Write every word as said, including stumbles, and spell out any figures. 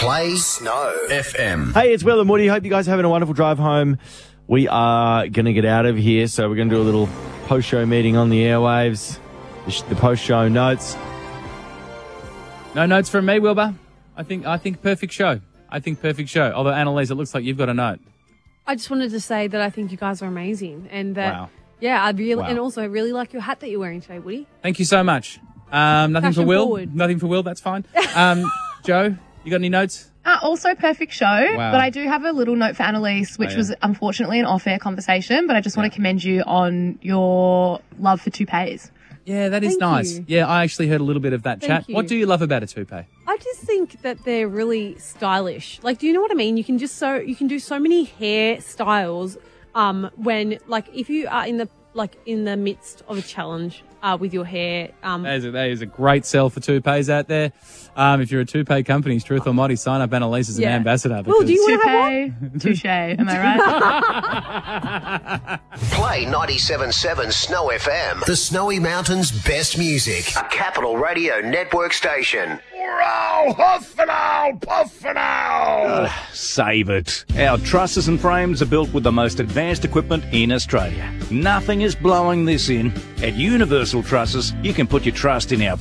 Play Snow F M. Hey, it's Will and Woody. Hope you guys are having a wonderful drive home. We are going to get out of here, so we're going to do a little post-show meeting on the airwaves, the, sh- the post-show notes. No notes from me, Wilbur. I think I think perfect show. I think perfect show. Although, Annalise, it looks like you've got a note. I just wanted to say that I think you guys are amazing, and that Wow. yeah, I really Wow. and also I really like your hat that you're wearing today, Woody. Thank you so much. Um, nothing Fashion for Will. forward. Nothing for Will. That's fine. Um, Joe, you got any notes? Uh, also perfect show, Wow. but I do have a little note for Annalise, which Oh, yeah. was unfortunately an off-air conversation, but I just want Yeah. to commend you on your love for toupees. Yeah, that is Thank nice. you. Yeah, I actually heard a little bit of that Thank chat. you. What do you love about a toupee? I just think that they're really stylish. Like, do you know what I mean? You can just so you can do so many hair styles. Um, when like if you are in the like in the midst of a challenge uh, with your hair. Um, That is, a, that is a great sell for toupees out there. Um, if you're a toupee company, Truth or Mighty, sign up Annalise as an Yeah. ambassador. Will, do you want to have one? Toupee, touche, am I right? Play ninety-seven point seven Snow F M. The Snowy Mountains' best music. A Capital Radio Network station. Hurrah! Huff and owl! Puff and owl! Save it. Our trusses and frames are built with the most advanced equipment in Australia. Nothing is blowing this in. At Universal Trusses, you can put your trust in our